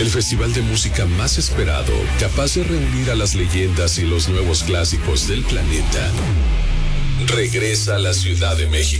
El festival de música más esperado, capaz de reunir a las leyendas y los nuevos clásicos del planeta, regresa a la Ciudad de México.